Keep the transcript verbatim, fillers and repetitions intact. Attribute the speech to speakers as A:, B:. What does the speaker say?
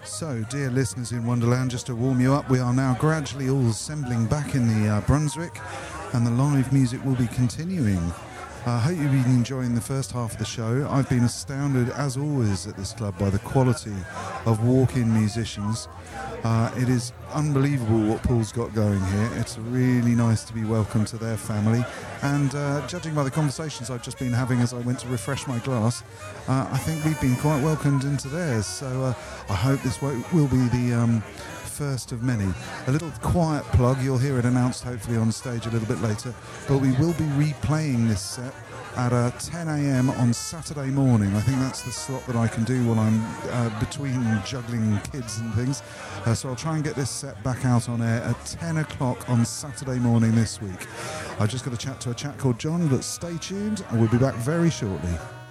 A: So, dear listeners in Wonderland, just to warm you up, we are now gradually all assembling back in the uh, Brunswick, and the live music will be continuing. I uh, hope you've been enjoying the first half of the show. I've been astounded, as always, at this club by the quality of walk-in musicians. Uh, it is unbelievable what Paul's got going here. It's really nice to be welcomed to their family. And uh, judging by the conversations I've just been having as I went to refresh my glass, uh, I think we've been quite welcomed into theirs. So uh, I hope this will be the um, first of many. A little quiet plug, you'll hear it announced hopefully on stage a little bit later, but we will be replaying this set at uh, ten a.m. on Saturday morning. I think that's the slot that I can do while I'm uh, between juggling kids and things. Uh, so I'll try and get this set back out on air at ten o'clock on Saturday morning this week. I've just got to chat to a chap called John, but stay tuned and we'll be back very shortly.